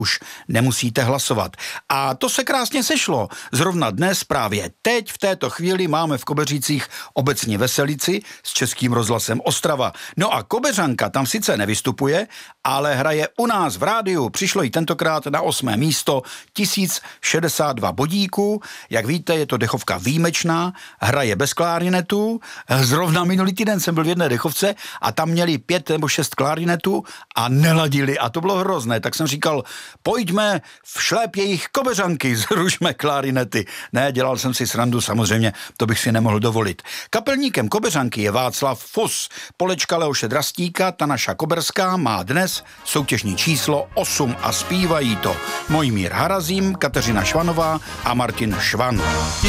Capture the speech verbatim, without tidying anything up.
už nemusíte hlasovat. A to se krásně sešlo. Zrovna dnes, právě teď, v této chvíli máme v Kobeřících obecní veselici s Českým rozhlasem Ostrava. No a Kobeřanka tam sice nevystupuje, ale hraje u nás v rádiu. Přišlo jí tentokrát na osmé místo, tisíc šedesát dva bodíků. Jak víte, je to dechovka výjimečná, hraje bez klarinetu. Zrovna minulý týden jsem byl v jedné dechovce a tam měli pět nebo šest klarinetů a neladili a to bylo hrozné. Tak jsem říkal, pojďme všlép jejich Kobeřanky, zrušme klarinety. Ne, dělal jsem si srandu, samozřejmě, to bych si nemohl dovolit. Kapelníkem Kobeřanky je Václav Fus. Polečka Leoše Drastíka, ta naša koberská, má dnes soutěžní číslo osm a zpívají to Mojmír Harazím, Kateřina Švanová a Martin Švan.